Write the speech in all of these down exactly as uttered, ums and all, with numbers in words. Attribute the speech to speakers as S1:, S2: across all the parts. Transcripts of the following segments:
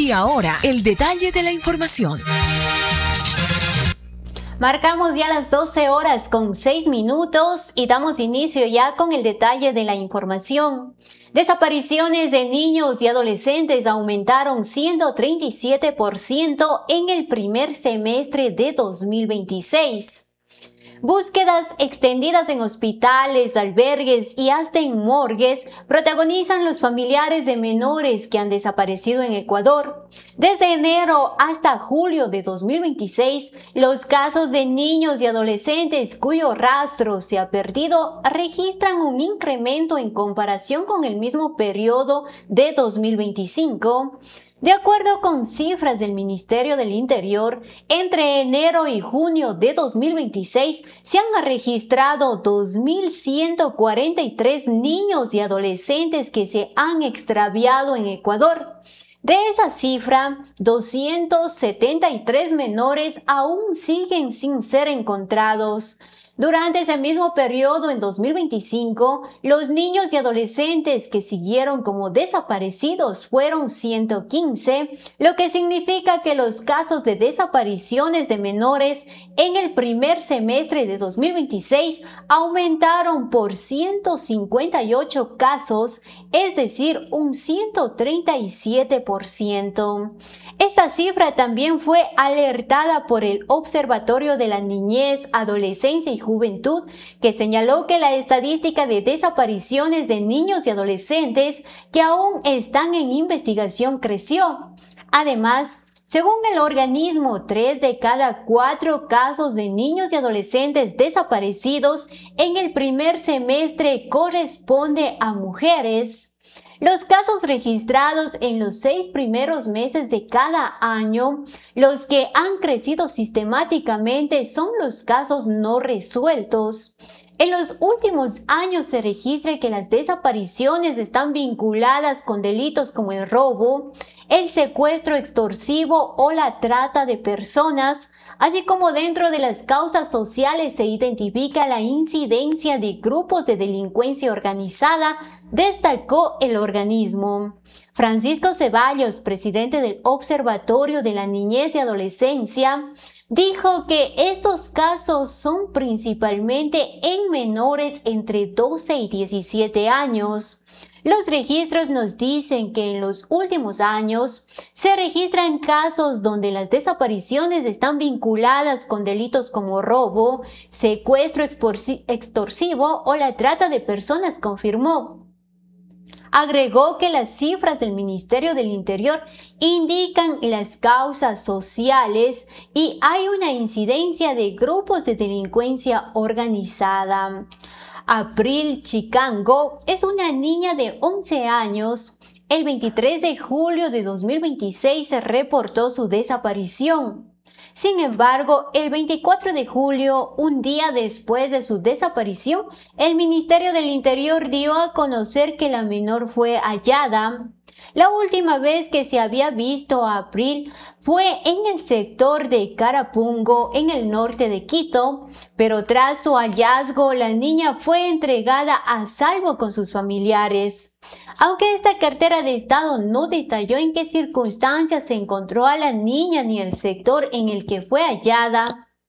S1: Y ahora, el detalle de la información.
S2: Marcamos ya las doce horas con seis minutos y damos inicio ya con el detalle de la información. Desapariciones de niños y adolescentes aumentaron ciento treinta y siete por ciento en el primer semestre de dos mil veintiséis. Búsquedas extendidas en hospitales, albergues y hasta en morgues protagonizan los familiares de menores que han desaparecido en Ecuador. Desde enero hasta julio de dos mil veintiséis, los casos de niños y adolescentes cuyo rastro se ha perdido registran un incremento en comparación con el mismo periodo de dos mil veinticinco. De acuerdo con cifras del Ministerio del Interior, entre enero y junio de dos mil veintiséis se han registrado dos mil ciento cuarenta y tres niños y adolescentes que se han extraviado en Ecuador. De esa cifra, doscientos setenta y tres menores aún siguen sin ser encontrados. Durante ese mismo periodo, en dos mil veinticinco, los niños y adolescentes que siguieron como desaparecidos fueron ciento quince, lo que significa que los casos de desapariciones de menores en el primer semestre de dos mil veintiséis aumentaron por ciento cincuenta y ocho casos, es decir, un ciento treinta y siete por ciento. Esta cifra también fue alertada por el Observatorio de la Niñez, Adolescencia y Juventud, que señaló que la estadística de desapariciones de niños y adolescentes que aún están en investigación creció. Además, según el organismo, tres de cada cuatro casos de niños y adolescentes desaparecidos en el primer semestre corresponde a mujeres. Los casos registrados en los seis primeros meses de cada año, los que han crecido sistemáticamente, son los casos no resueltos. En los últimos años se registra que las desapariciones están vinculadas con delitos como el robo, el secuestro extorsivo o la trata de personas, así como dentro de las causas sociales se identifica la incidencia de grupos de delincuencia organizada, destacó el organismo. Francisco Ceballos, presidente del Observatorio de la Niñez y Adolescencia, dijo que estos casos son principalmente en menores entre doce y diecisiete años. Los registros nos dicen que en los últimos años se registran casos donde las desapariciones están vinculadas con delitos como robo, secuestro extorsivo o la trata de personas, confirmó. Agregó que las cifras del Ministerio del Interior indican las causas sociales y hay una incidencia de grupos de delincuencia organizada. April Chicango es una niña de once años. El veintitrés de julio de dos mil veintiséis se reportó su desaparición. Sin embargo, el veinticuatro de julio, un día después de su desaparición, el Ministerio del Interior dio a conocer que la menor fue hallada. La última vez que se había visto a April fue en el sector de Carapungo, en el norte de Quito, pero tras su hallazgo, la niña fue entregada a salvo con sus familiares. Aunque esta cartera de Estado no detalló en qué circunstancias se encontró a la niña ni el sector en el que fue hallada,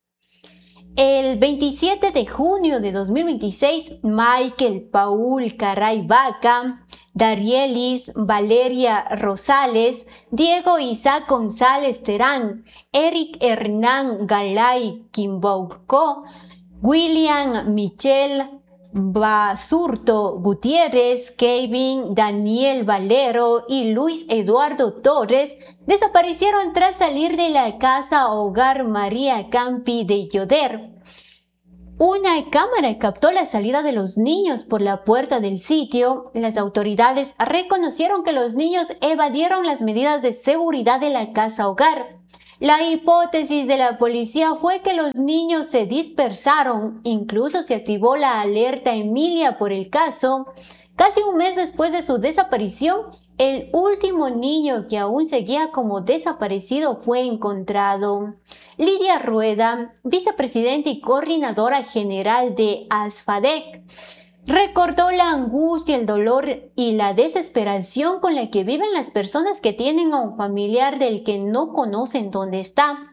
S2: el veintisiete de junio de dos mil veintiséis, Michael Paul Caray Vaca, Darielis Valeria Rosales, Diego Isaac González Terán, Eric Hernán Galay Quimbauco, William Michel Basurto Gutiérrez, Kevin Daniel Valero y Luis Eduardo Torres desaparecieron tras salir de la casa hogar María Campi de Yoder. Una cámara captó la salida de los niños por la puerta del sitio. Las autoridades reconocieron que los niños evadieron las medidas de seguridad de la casa hogar. La hipótesis de la policía fue que los niños se dispersaron, incluso se activó la alerta Emilia por el caso. Casi un mes después de su desaparición, el último niño que aún seguía como desaparecido fue encontrado. Lidia Rueda, vicepresidenta y coordinadora general de ASFADEC, Recordó la angustia, el dolor y la desesperación con la que viven las personas que tienen a un familiar del que no conocen dónde está.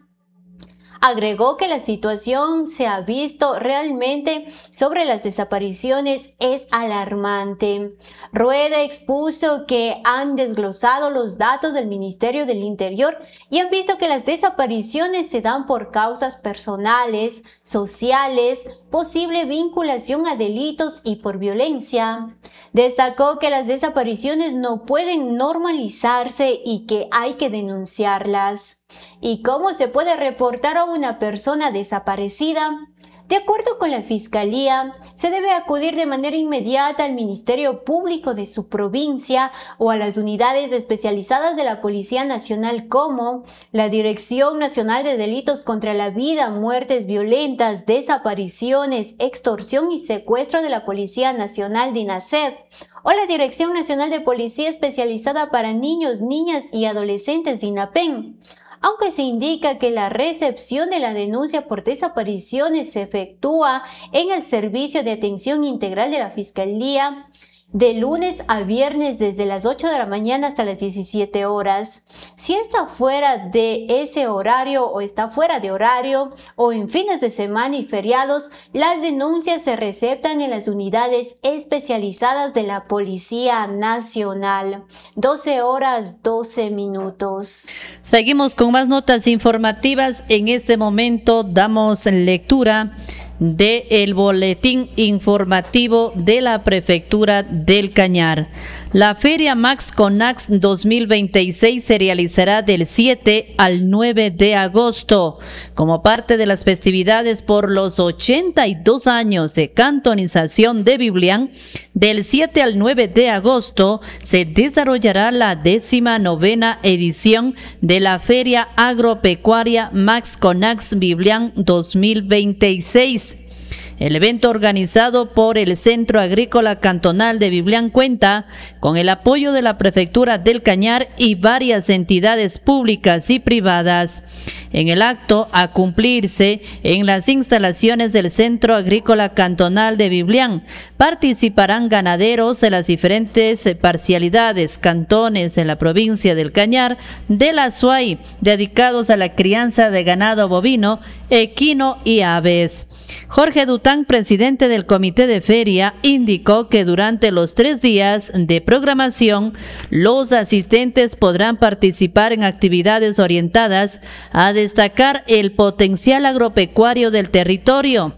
S2: Agregó que la situación se ha visto realmente sobre las desapariciones es alarmante. Rueda expuso que han desglosado los datos del Ministerio del Interior y han visto que las desapariciones se dan por causas personales, sociales, posible vinculación a delitos y por violencia. Destacó que las desapariciones no pueden normalizarse y que hay que denunciarlas. ¿Y cómo se puede reportar a una persona desaparecida? De acuerdo con la Fiscalía, se debe acudir de manera inmediata al Ministerio Público de su provincia o a las unidades especializadas de la Policía Nacional como la Dirección Nacional de Delitos contra la Vida, Muertes Violentas, Desapariciones, Extorsión y Secuestro de la Policía Nacional DINASED, o la Dirección Nacional de Policía Especializada para Niños, Niñas y Adolescentes DINAPEN. Aunque se indica que la recepción de la denuncia por desapariciones se efectúa en el Servicio de Atención Integral de la Fiscalía, de lunes a viernes desde las ocho de la mañana hasta las diecisiete horas. Si está fuera de ese horario o está fuera de horario o en fines de semana y feriados, las denuncias se receptan en las unidades especializadas de la Policía Nacional. doce horas, doce minutos.
S3: Seguimos con más notas informativas. En este momento damos lectura de el boletín informativo de la Prefectura del Cañar. La Feria Max Conax dos mil veintiséis se realizará del siete al nueve de agosto. Como parte de las festividades por los ochenta y dos años de cantonización de Biblián, del siete al nueve de agosto se desarrollará la décima novena edición de la Feria Agropecuaria Max Conax Biblián dos mil veintiséis. El evento, organizado por el Centro Agrícola Cantonal de Biblián, cuenta con el apoyo de la Prefectura del Cañar y varias entidades públicas y privadas. En el acto a cumplirse en las instalaciones del Centro Agrícola Cantonal de Biblián, participarán ganaderos de las diferentes parcialidades, cantones de la provincia del Cañar, de la Suay, dedicados a la crianza de ganado bovino, equino y aves. Jorge Dután, presidente del Comité de Feria, indicó que durante los tres días de programación, los asistentes podrán participar en actividades orientadas a destacar el potencial agropecuario del territorio,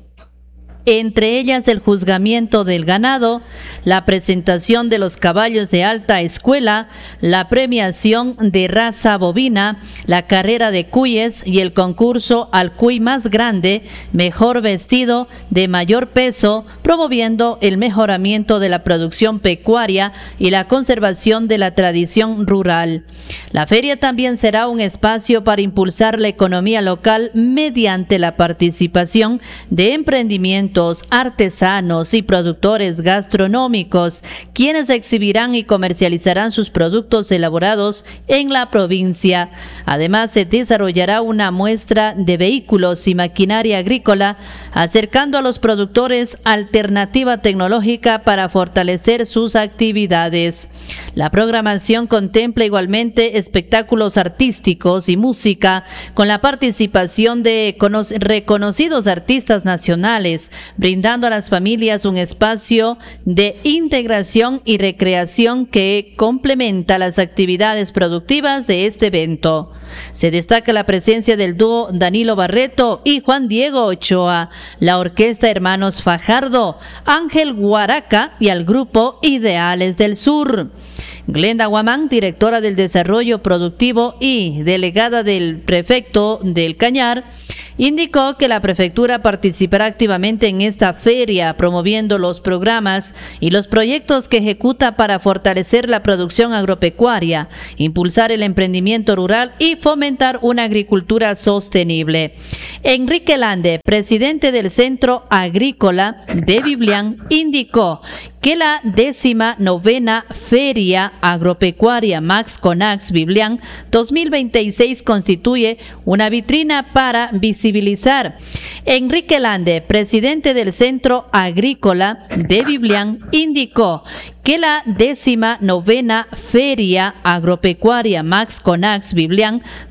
S3: entre ellas el juzgamiento del ganado, la presentación de los caballos de alta escuela, la premiación de raza bovina, la carrera de cuyes y el concurso al cuy más grande, mejor vestido, de mayor peso, promoviendo el mejoramiento de la producción pecuaria y la conservación de la tradición rural. La feria también será un espacio para impulsar la economía local mediante la participación de emprendimientos artesanos y productores gastronómicos, quienes exhibirán y comercializarán sus productos elaborados en la provincia. Además, se desarrollará una muestra de vehículos y maquinaria agrícola, acercando a los productores alternativa tecnológica para fortalecer sus actividades. La programación contempla igualmente espectáculos artísticos y música, con la participación de reconocidos artistas nacionales, brindando a las familias un espacio de integración y recreación que complementa las actividades productivas de este evento. Se destaca la presencia del dúo Danilo Barreto y Juan Diego Ochoa, la orquesta Hermanos Fajardo, Ángel Guaraca y al grupo Ideales del Sur. Glenda Guamán, directora del Desarrollo Productivo y delegada del prefecto del Cañar, indicó que la prefectura participará activamente en esta feria, promoviendo los programas y los proyectos que ejecuta para fortalecer la producción agropecuaria, impulsar el emprendimiento rural y fomentar una agricultura sostenible. Enrique Lande, presidente del Centro Agrícola de Biblián, indicó que la décima novena Feria Agropecuaria Max Conax Biblián dos mil veintiséis constituye una vitrina para visibilizar sensibilizar. Enrique Lande, presidente del Centro Agrícola de Biblián, indicó que la décima novena Feria Agropecuaria Max Conax Biblián